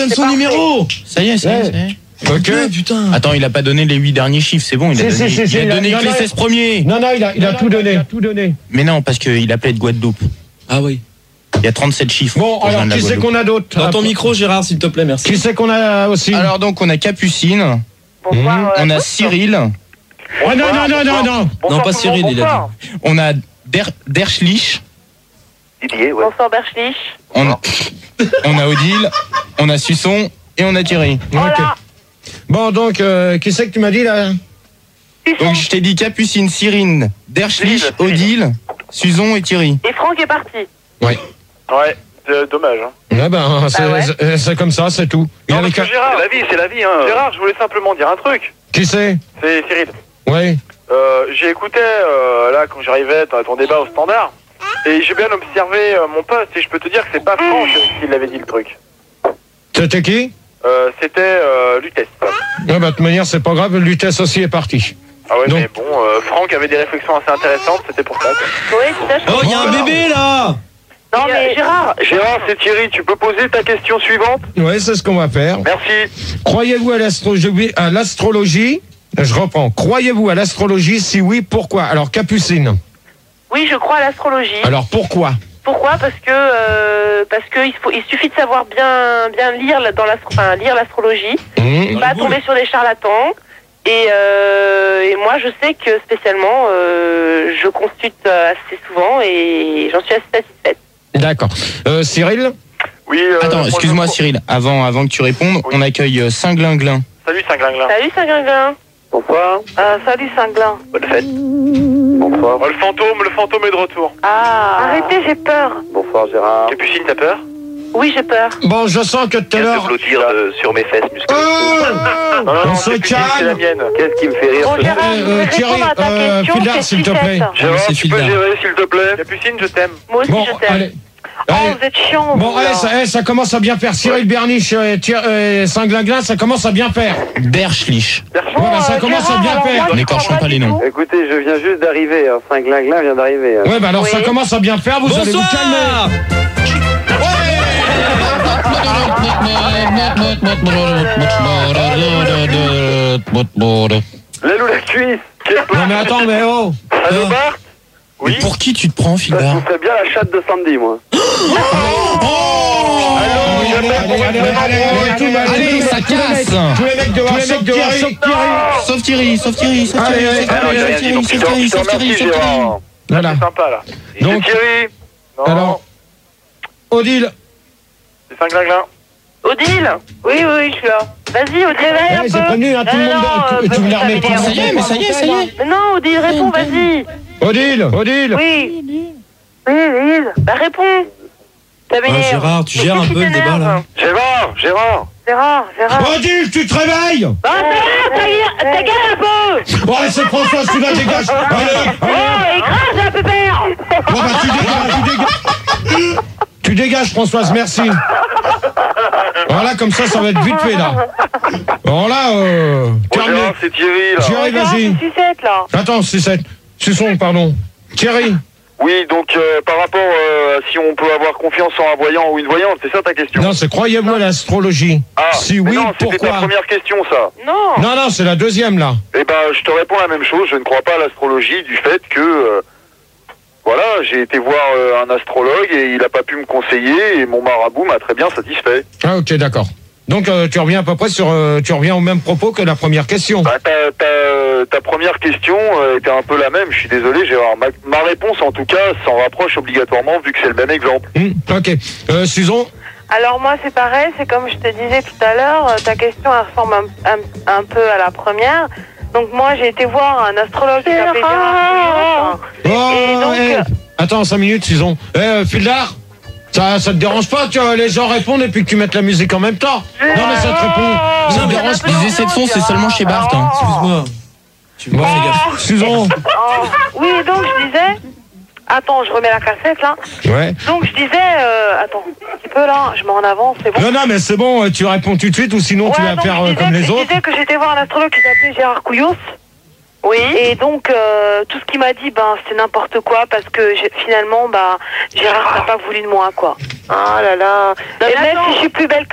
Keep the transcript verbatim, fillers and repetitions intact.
donne son parfait. numéro. Ça y est, ça y est. Ouais. ça y est. Ok. Putain. Attends, il a pas donné les huit derniers chiffres, c'est bon, il a Si, donné, si, si, il si, a il a- donné non, que les non, seize premiers. Non, non, il a, il a tout donné. tout donné. Mais non, parce qu'il appelait de Guadeloupe. Ah oui. Il y a trente-sept chiffres. Bon, pour alors, joindre la qui c'est Guadeloupe. qu'on a d'autre? Dans ton Ah, micro, Gérard, s'il te plaît, merci. Qui c'est qu'on a aussi? Alors donc, on a Capucine, Bonsoir, euh, on a tous. Cyril, Ouais, non, non, non, non, non. Non, pas tout le monde, Cyril, il a bonsoir. on a Der, Derschlich, Didier, ouais. Bonsoir Berchlich. on a, on a Odile, on a Susson et on a Thierry. Ok. Voilà. Bon, donc, euh, qui c'est que tu m'as dit là? Donc je t'ai dit Capucine, Cyril, Derschlich, Cyril. Odile, Suson et Thierry. Et Franck est parti. Ouais, c'est dommage. Hein. Ouais, ben, c'est ouais. c'est- c'est comme ça, c'est tout. Il y Non, avait parce que qu'à- Gérard, c'est la vie, c'est la vie. Hein. Gérard, je voulais simplement dire un truc. Qui c'est? C'est Cyril. Ouais. Euh, j'ai écouté, euh, là, quand j'arrivais, ton, ton débat au standard. Et j'ai bien observé euh, mon poste et je peux te dire que c'est pas Franck qui l'avait dit le truc. C'était qui? Euh, c'était euh, Lutèce. Ouais, bah, de toute manière, c'est pas grave, Lutèce aussi est parti. Ah ouais, Donc- mais bon, euh, Franck avait des réflexions assez intéressantes, c'était pour ça. quoi. Oui, c'est ça. je Oh, il y a un comprends. bébé là. Non, mais Gérard, Gérard, c'est Thierry, tu peux poser ta question suivante? Ouais, c'est ce qu'on va faire. Merci. Croyez-vous à l'astrologie? À l'astrologie? Je reprends. Croyez-vous à l'astrologie? Si oui, pourquoi? Alors, Capucine. oui, je crois à l'astrologie. Alors, pourquoi? Pourquoi? Parce que euh, parce que il, faut, il suffit de savoir bien bien lire la- dans l'astro, enfin, lire l'astrologie, Mmh. pas tomber sur des charlatans. Et, euh, et moi, je sais que spécialement, euh, je consulte assez souvent et j'en suis assez satisfaite. D'accord. Euh, Cyril? Oui, euh, Attends, moi, excuse-moi je- Cyril, avant, avant que tu répondes, Oui. on accueille euh, Saint-Glinglin. Salut Saint-Glinglin. Salut Saint-Glinglin. Bonsoir. Euh, salut Saint-Glin. Bonne fête. Bonsoir. Oh, le fantôme, le fantôme est de retour. Ah. Arrêtez, j'ai peur. Bonsoir Gérard. Capucine, t'as peur? Oui, j'ai peur. Bon, je sens que tout à l'heure... blottir sur mes fesses musclées. Oh Non, non, On non, se Capucine, calme. c'est la mienne. Qu'est-ce qui me fait rire? Bon, Gérard, Euh, je euh, voudrais Thierry, répondre à ta euh, question, Fildar, c'est s'il te plaît. sucette. Gérard, c'est tu peux Fildar. gérer s'il te plaît? Capucine, je t'aime. Moi aussi, Bon, je t'aime. allez. Oh, Allez. vous êtes chiant. Bon, vous, là. allez, ça, eh, ça commence à bien faire. Cyril Berniche et euh, Saint-Glinglin, ça commence à bien faire. Derschlich. Bon, Ouais, bah, ça euh, commence à Gérard, bien alors faire. moi, je N'écorchons comprends pas les du noms. tout. Écoutez, je viens juste d'arriver, hein. Saint-Glinglin vient d'arriver. hein. Ouais, bah alors Oui. ça commence à bien faire, vous allez vous calmer. L'aile ou la cuisse? Quelle Non mais attends, mais oh. Allô Bart? Mais Oui. pour qui tu te prends, Ça, je Fildar? vous fais bien la chatte de Sandy, moi. Allez, allez, allez, allez, allez, tout le monde, Allez, tout le ça monde, tous les casse. mecs, tous les mecs dehors, sauf Thierry. Sauf Thierry, sauf Thierry, sauf Allez, Thierry, allez, sauf Ah non, Thierry, j'ai rien sauf dit, Thierry, donc sauf je te Thierry, sauf remercie Thierry, sauf Thierry. Gérard. Voilà. C'est sympa là. Et Donc- c'est Thierry? Non, Alors, Odile, c'est Saint-Glinglin. Odile? Oui, oui, oui, je suis là. Vas-y, Odile, réveille eh, un j'ai peu. prévenu, hein, tout le Non, monde, non, tu- euh, tu me la ça remets pas. m'énerve. Ça y est, mais ça y est, ça y est. Mais non, Odile, réponds, vas-y. Odile, Odile. Oui. Oui, Odile. Bah, réponds. Ça Ah, m'énerve. Gérard, tu Mais gères un qu'est-ce peu qui le débat t'énerve là. Gérard, Gérard. Gérard, Gérard. Odile, tu te réveilles. Ah, Gérard, ta gueule- ta gueule un peu. Bon, allez, c'est François, tu la dégages. Allez, Oh, allez. écrase un peu père. Bon, bah, tu dégages, tu dégages. Tu dégages, Françoise, merci. Voilà, comme ça, ça va être vite fait, là. Bon, là, euh... Oh, calme. Gérard, c'est Thierry là. Thierry, Gérard, vas-y. c'est sucette, là. Attends, c'est ça. Susson, pardon. Thierry. Oui, donc euh, par rapport euh, à si on peut avoir confiance en un voyant ou une voyante, c'est ça ta question? Non, c'est croyez-vous à l'astrologie? Ah, Si mais oui, non, c'était ta pourquoi? première question ça. Non. Non, non, c'est la deuxième, là. Eh ben, je te réponds la même chose. Je ne crois pas à l'astrologie du fait que, euh, voilà, j'ai été voir euh, un astrologue et il n'a pas pu me conseiller et mon marabout m'a très bien satisfait. Ah, ok, d'accord. Donc, euh, tu reviens à peu près sur... euh, tu reviens au même propos que la première question. Bah, ta, ta, ta première question euh, était un peu la même. Je suis désolé, Gérard. Ma, ma réponse, en tout cas, s'en rapproche obligatoirement vu que c'est le même exemple. Hmm, ok. Euh, Susan? Alors moi c'est pareil, c'est comme je te disais tout à l'heure, euh, ta question elle ressemble un, un, un peu à la première. Donc moi j'ai été voir un astrologue qui s'appelait Gérard Couillon. Oh, Et donc, eh, euh, attends, cinq minutes, Susan. Eh, euh, Fildar, ça, ça te dérange pas que les gens répondent et puis que tu mettes la musique en même temps? Non, mais ça te répond. Ça Non, te mais dérange les pas? essais de son, c'est seulement chez Bart. Hein. Excuse-moi. Tu me Bon, fais gaffe. Susan. Oh, oui, donc je disais... Attends, je remets la cassette là. Ouais. Donc je disais... Euh, attends, un petit peu là, je mets en avant, c'est bon. Non, non, mais c'est bon, tu réponds tout de suite ou sinon tu Ouais, vas donc faire je euh, disais comme que- les Je autres. disais que j'étais voir un astrologue qui s'appelait Gérard Couillon. Oui. Et donc, euh, tout ce qu'il m'a dit, ben, c'est n'importe quoi parce que j'ai- finalement, ben, Gérard n'a pas voulu de moi, quoi. Ah là là. Et même si je suis plus belle